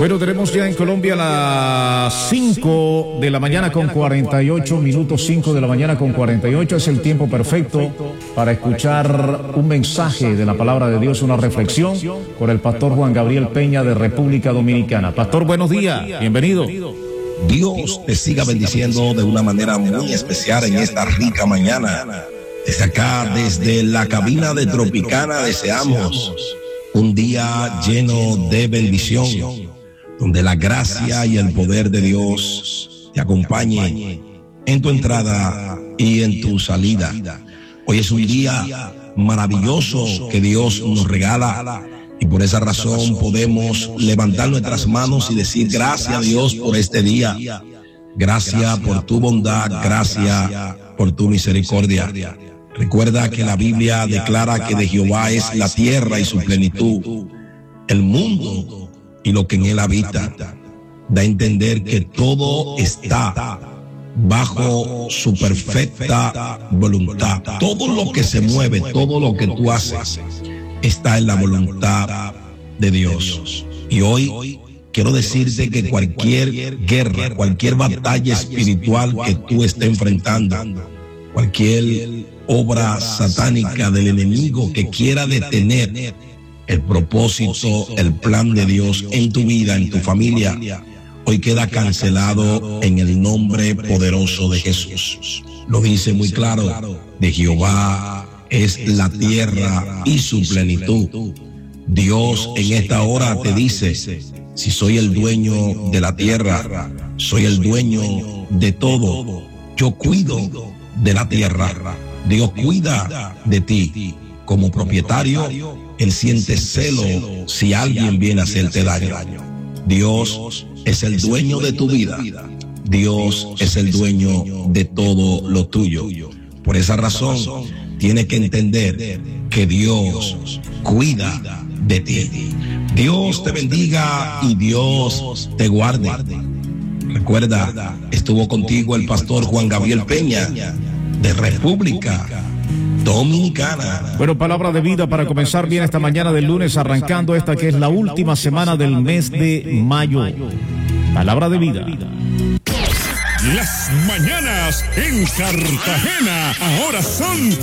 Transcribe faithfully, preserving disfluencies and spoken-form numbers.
Bueno, tenemos ya en Colombia las cinco de la mañana con cuarenta y ocho minutos, cinco de la mañana con cuarenta y ocho, es el tiempo perfecto para escuchar un mensaje de la palabra de Dios, una reflexión con el pastor Juan Gabriel Peña de República Dominicana. Pastor, buenos días, bienvenido. Dios te siga bendiciendo de una manera muy especial en esta rica mañana. Desde acá, desde la cabina de Tropicana, deseamos un día lleno de bendición, donde la gracia y el poder de Dios te acompañen en tu entrada y en tu salida. Hoy es un día maravilloso que Dios nos regala, y por esa razón podemos levantar nuestras manos y decir gracias a Dios por este día. Gracias por tu bondad, gracias por tu misericordia. Recuerda que la Biblia declara que de Jehová es la tierra y su plenitud, el mundo y lo que en él habita. Da a entender que todo está bajo su perfecta voluntad. Todo lo que se mueve, todo lo que tú haces, está en la voluntad de Dios. Y hoy quiero decirte que cualquier guerra, cualquier batalla espiritual que tú estés enfrentando, cualquier obra satánica del enemigo que quiera detener el propósito, el plan de Dios en tu vida, en tu familia, hoy queda cancelado en el nombre poderoso de Jesús. Lo dice muy claro: de Jehová es la tierra y su plenitud. Dios en esta hora te dice: si soy el dueño de la tierra, soy el dueño de todo, yo cuido de la tierra. Dios cuida de ti. Como propietario, Él siente celo si alguien viene a hacerte daño. Dios es el dueño de tu vida. Dios es el dueño de todo lo tuyo. Por esa razón, tienes que entender que Dios cuida de ti. Dios te bendiga y Dios te guarde. Recuerda, estuvo contigo el pastor Juan Gabriel Peña de República Dominicana. Bueno, palabra de vida para comenzar bien esta mañana del lunes, arrancando esta que es la última semana del mes de mayo. Palabra de vida. Las mañanas en Cartagena ahora son